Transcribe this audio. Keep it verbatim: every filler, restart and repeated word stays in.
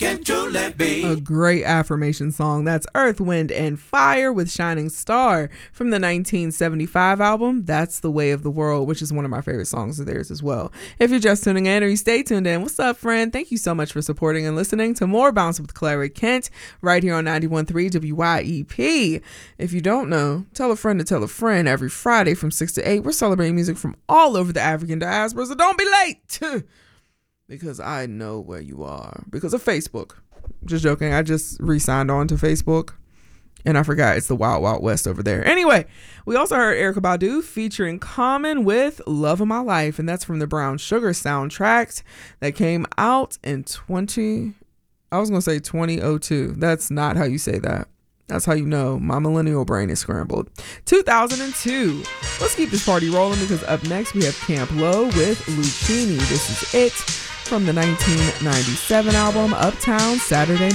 can truly be. A great affirmation song. That's Earth, Wind, and Fire with Shining Star from the nineteen seventy-five album, That's the Way of the World, which is one of my favorite songs of theirs as well. If you're just tuning in or you stay tuned in, what's up, friend? Thank you so much for supporting and listening to more Bounce with Clary Kent right here on ninety-one point three W Y E P. If you don't know, tell a friend to tell a friend. Every Friday from six to eight, we're celebrating music from all over the African diaspora, so don't be late. Because I know where you are. Because of Facebook. Just joking. I just re-signed on to Facebook. And I forgot it's the Wild Wild West over there. Anyway, we also heard Erykah Badu featuring Common with Love of My Life. And that's from the Brown Sugar soundtrack that came out in twenty... I was going to say twenty oh two. That's not how you say that. That's how you know my millennial brain is scrambled. two thousand two. Let's keep this party rolling because up next we have Camp Lo with Lucchini. This is it from the nineteen ninety-seven album Uptown Saturday